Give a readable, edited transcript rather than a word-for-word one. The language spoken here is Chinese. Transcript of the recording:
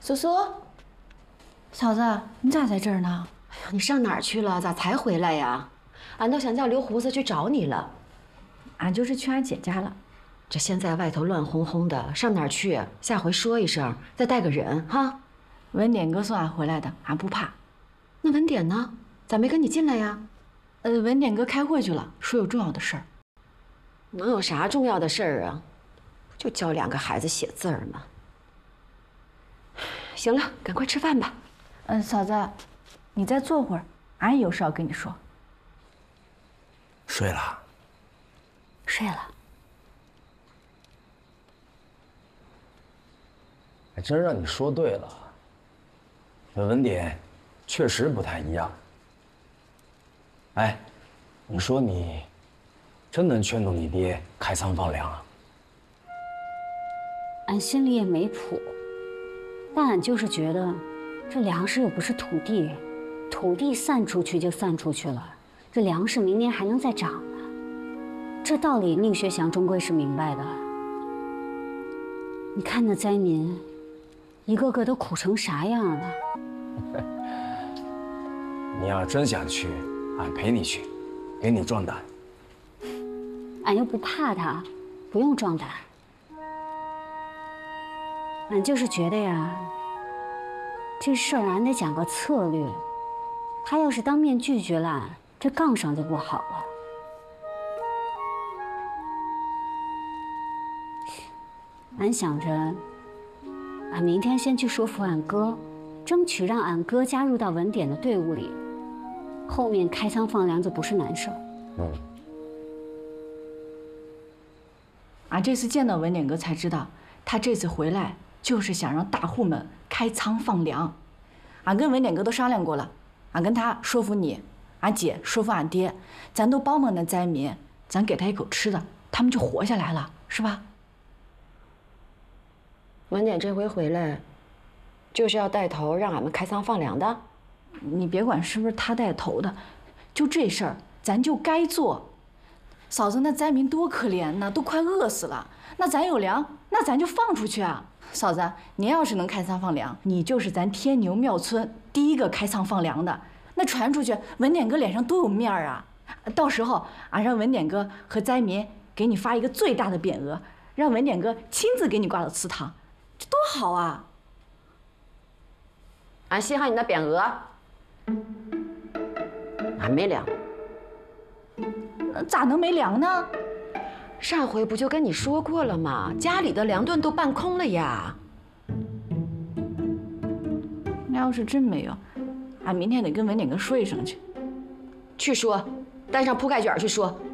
苏苏，嫂子，你咋在这儿呢？ 哎呀，你上哪儿去了？咋才回来呀？俺都想叫刘胡子去找你了。 俺就是去俺姐家了。 这现在外头乱哄哄的，上哪儿去？下回说一声，再带个人哈。 文典哥送俺回来的，俺不怕。 那文典呢？咋没跟你进来呀？ 文典哥开会去了，说有重要的事儿。 能有啥重要的事儿啊？不就教2个孩子写字儿吗？行了，赶快吃饭吧。 嫂子，你再坐会儿，俺也有事要跟你说。 睡了。 睡了。 还真让你说对了，这文典确实不太一样。哎，你说你真能劝动你爹开仓放粮啊？ 俺心里也没谱，但俺就是觉得，这粮食又不是土地，土地散出去就散出去了，这粮食明年还能再长呢。这道理宁学祥终归是明白的。你看那灾民，一个个都苦成啥样了。 你要真想去，俺陪你去，给你壮胆。 俺又不怕他，不用壮胆。俺就是觉得呀，这事儿俺得讲个策略。他要是当面拒绝了俺，这杠上就不好了。俺想着，俺明天先去说服俺哥，争取让俺哥加入到文典的队伍里，后面开仓放粮就不是难事儿。 俺这次见到文典哥才知道，他这次回来就是想让大户们开仓放粮。俺跟文典哥都商量过了，俺跟他说服你，俺姐说服俺爹，咱都帮帮那灾民，咱给他一口吃的，他们就活下来了，是吧？ 文典这回回来，就是要带头让俺们开仓放粮的。 你别管是不是他带头的，就这事儿咱就该做。嫂子，那灾民多可怜呐，都快饿死了。那咱有粮，那咱就放出去啊。嫂子，你要是能开仓放粮，你就是咱天牛庙村第一个开仓放粮的。那传出去，文典哥脸上多有面儿啊！到时候俺让文典哥和灾民给你发一个最大的匾额，让文典哥亲自给你挂到祠堂，这多好啊！ 俺稀罕你那匾额，俺没粮。 咋能没粮呢？ 上回不就跟你说过了吗？家里的粮顿都办空了呀。 那要是真没有，俺明天得跟文典哥说一声去。 去说，带上铺盖卷去说。